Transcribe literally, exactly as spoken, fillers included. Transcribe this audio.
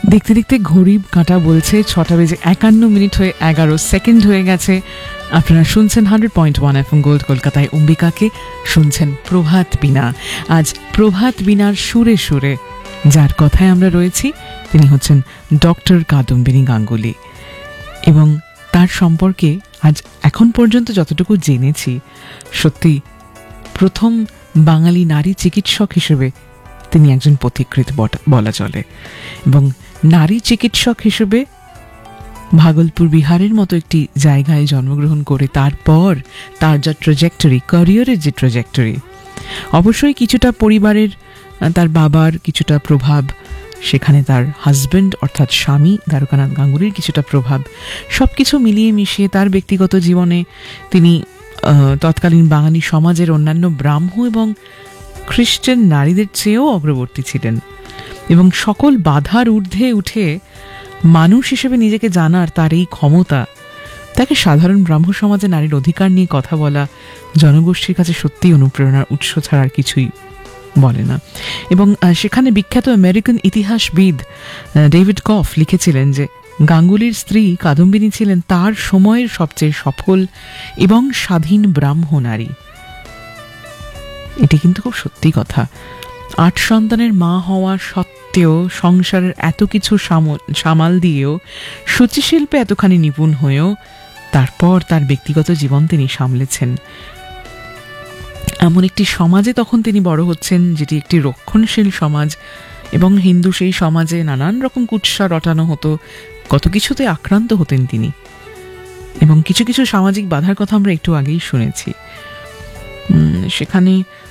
দেখতে দেখতে ঘড়ি কাঁটা বলছে ছটা বেজে একান্ন মিনিট হয়ে এগারো সেকেন্ড হয়ে গেছে। আপনারা শুনছেন hundred point one F M gold কলকাতায় অম্বিকাকে, শুনছেন প্রভাত বীণা। আজ প্রভাত বীণার সুরে সুরে যার কথায় আমরা রয়েছি তিনি হচ্ছেন ডক্টর কাদম্বিনী গাঙ্গুলি, এবং তার সম্পর্কে আজ এখন পর্যন্ত যতটুকু জেনেছি, সত্যি প্রথম বাঙালি নারী চিকিৎসক হিসেবে তিনি একজন পথিকৃৎ বলা চলে। এবং নারী চিকিৎসক হিসেবে ভাগলপুর বিহারের মতো একটি জায়গায় জন্মগ্রহণ করে তারপর তার যা ট্র্যাজেক্টরি, ক্যারিয়ারের যে ট্র্যাজেক্টরি, অবশ্যই কিছুটা পরিবারের, তার বাবার কিছুটা প্রভাব, সেখানে তার হাজব্যান্ড অর্থাৎ স্বামী দ্বারকানাথ গাঙ্গুলির কিছুটা প্রভাব, সব কিছু মিলিয়ে মিশিয়ে তার ব্যক্তিগত জীবনে তিনি তৎকালীন বাঙালি সমাজের অন্যান্য ব্রাহ্ম এবং খ্রিস্টান নারীদের চেয়েও অগ্রবর্তী ছিলেন, এবং সকল বাধার ঊর্ধ্বে উঠে মানুষ হিসেবে নিজেকে জানার তার এই ক্ষমতা তাকে সাধারণ ব্রাহ্ম সমাজে নারীর অধিকার নিয়ে কথা বলা জনগোষ্ঠীর কাছে সত্যিই অনুপ্রেরণার উৎস ছাড়া আর কিছুই বলে না। এবং সেখানে বিখ্যাত আমেরিকান ইতিহাসবিদ ডেভিড কফ লিখেছিলেন যে গাঙ্গুলির স্ত্রী কাদম্বিনী ছিলেন তার সময়ের সবচেয়ে সফল এবং স্বাধীন ব্রাহ্ম নারী। এটি কিন্তু খুব সত্যি কথা। আট সন্তানের মা হওয়া সত্ত্বেও, সংসারের এত কিছু সামাল দিয়েও, সূচিশিল্পে এতখানি নিপুণ হয়েও তারপর তার ব্যক্তিগত জীবন তিনি সামলেছেন। এমন একটি সমাজে তখন তিনি বড় হচ্ছেন যেটি একটি রক্ষণশীল সমাজ, এবং হিন্দু সেই সমাজে নানান রকম কুৎসা রটানো হতো, কত কিছুতে আক্রান্ত হতেন তিনি, এবং কিছু কিছু সামাজিক বাধার কথা আমরা একটু আগেই শুনেছি। সেখানে